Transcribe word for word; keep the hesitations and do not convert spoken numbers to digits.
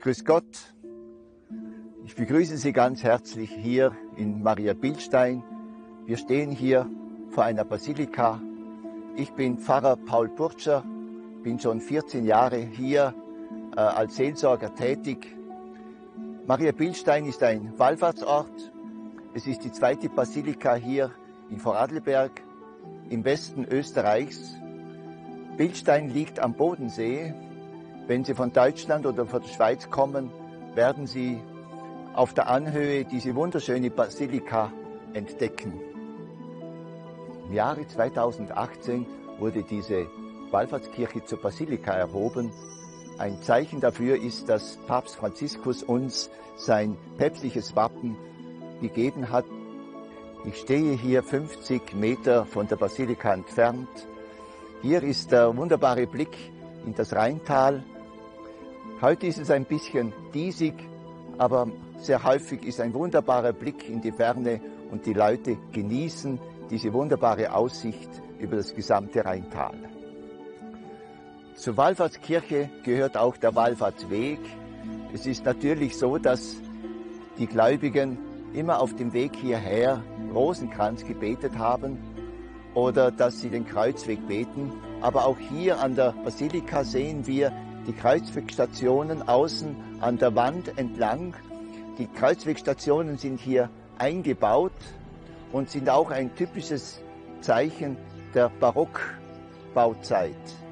Grüß Gott, ich begrüße Sie ganz herzlich hier in Maria Bilstein. Wir stehen hier vor einer Basilika. Ich bin Pfarrer Paul Burtscher, bin schon vierzehn Jahre hier äh, als Seelsorger tätig. Maria Bilstein ist ein Wallfahrtsort. Es ist die zweite Basilika hier in Vorarlberg im Westen Österreichs. Bilstein liegt am Bodensee. Wenn Sie von Deutschland oder von der Schweiz kommen, werden Sie auf der Anhöhe diese wunderschöne Basilika entdecken. Im Jahre zweitausendachtzehn wurde diese Wallfahrtskirche zur Basilika erhoben. Ein Zeichen dafür ist, dass Papst Franziskus uns sein päpstliches Wappen gegeben hat. Ich stehe hier fünfzig Meter von der Basilika entfernt. Hier ist der wunderbare Blick in das Rheintal. Heute ist es ein bisschen diesig, aber sehr häufig ist ein wunderbarer Blick in die Ferne und die Leute genießen diese wunderbare Aussicht über das gesamte Rheintal. Zur Wallfahrtskirche gehört auch der Wallfahrtsweg. Es ist natürlich so, dass die Gläubigen immer auf dem Weg hierher Rosenkranz gebetet haben oder dass sie den Kreuzweg beten. Aber auch hier an der Basilika sehen wir die Kreuzwegstationen außen an der Wand entlang. Die Kreuzwegstationen sind hier eingebaut und sind auch ein typisches Zeichen der Barockbauzeit.